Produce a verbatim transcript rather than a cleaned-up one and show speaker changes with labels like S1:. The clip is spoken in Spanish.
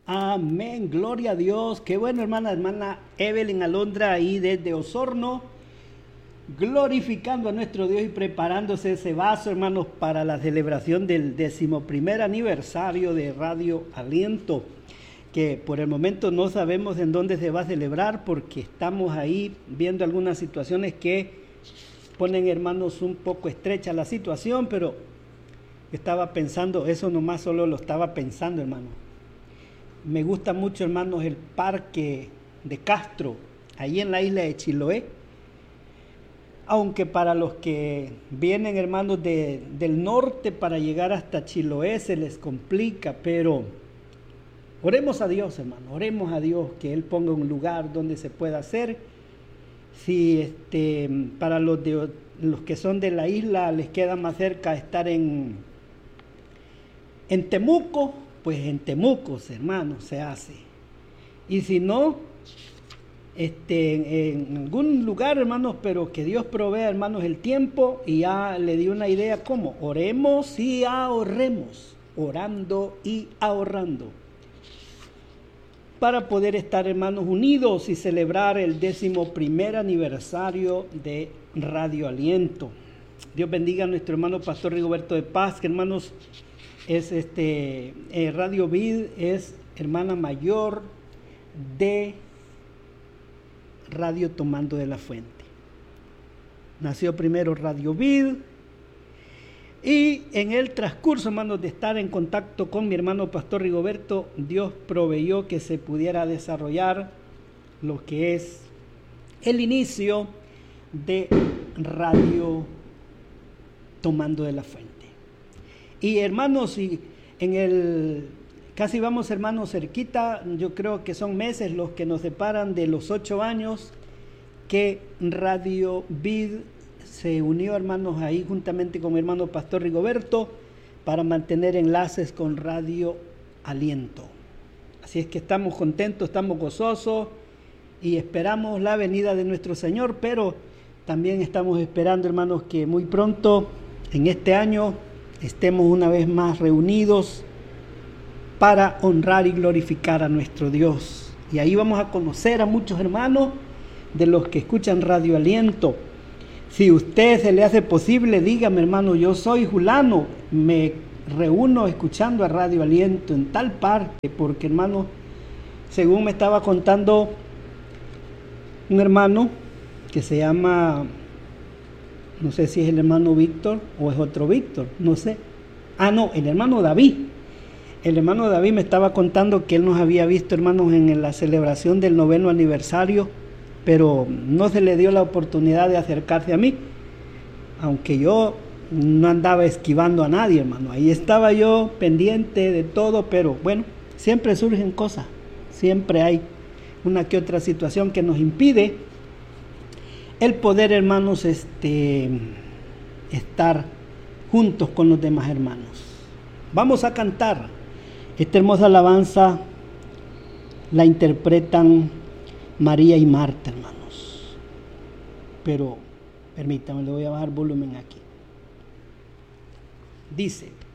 S1: Amén, gloria a Dios. Qué bueno, hermana, hermana Evelyn Alondra ahí desde Osorno, glorificando a nuestro Dios y preparándose ese vaso, hermanos, para la celebración del decimoprimer aniversario de Radio Aliento, que por el momento no sabemos en dónde se va a celebrar porque estamos ahí viendo algunas situaciones que ponen, hermanos, un poco estrecha la situación, pero estaba pensando, eso nomás solo lo estaba pensando, hermano. Me gusta mucho, hermanos, el parque de Castro, ahí en la isla de Chiloé. Aunque para los que vienen, hermanos, de, del norte para llegar hasta Chiloé se les complica, pero oremos a Dios, hermano, oremos a Dios que Él ponga un lugar donde se pueda hacer. Si este, para los, de, los que son de la isla les queda más cerca estar en, en Temuco, pues en Temuco, hermanos, se hace. Y si no, este, en algún lugar, hermanos, pero que Dios provea, hermanos, el tiempo, y ya le di una idea cómo. Oremos y ahorremos, orando y ahorrando, para poder estar, hermanos, unidos y celebrar el décimo primer aniversario de Radio Aliento. Dios bendiga a nuestro hermano Pastor Rigoberto de Paz, que, hermanos, es este eh, Radio Vid, es hermana mayor de Radio Tomando de la Fuente. Nació primero Radio Vid, y en el transcurso, hermanos, de estar en contacto con mi hermano Pastor Rigoberto, Dios proveyó que se pudiera desarrollar lo que es el inicio de Radio Tomando de la Fuente. Y hermanos, y en el casi vamos, hermanos, cerquita, yo creo que son meses los que nos separan de los ocho años que Radio Vid se unió, hermanos, ahí juntamente con mi hermano Pastor Rigoberto para mantener enlaces con Radio Aliento. Así es que estamos contentos, estamos gozosos y esperamos la venida de nuestro Señor, pero también estamos esperando, hermanos, que muy pronto en este año estemos una vez más reunidos para honrar y glorificar a nuestro Dios. Y ahí vamos a conocer a muchos hermanos de los que escuchan Radio Aliento. Si usted se le hace posible, dígame, hermano, yo soy Julano, me reúno escuchando a Radio Aliento en tal parte, porque, hermano, según me estaba contando un hermano que se llama, no sé si es el hermano Víctor o es otro Víctor, no sé. Ah, no, el hermano David. El hermano David me estaba contando que él nos había visto, hermanos, en la celebración del noveno aniversario, pero no se le dio la oportunidad de acercarse a mí, aunque yo no andaba esquivando a nadie, hermano. Ahí estaba yo pendiente de todo, pero bueno, siempre surgen cosas, siempre hay una que otra situación que nos impide el poder, hermanos, este, estar juntos con los demás hermanos. Vamos a cantar. Esta hermosa alabanza la interpretan María y Marta, hermanos. Pero permítanme, le voy a bajar volumen aquí. Dice: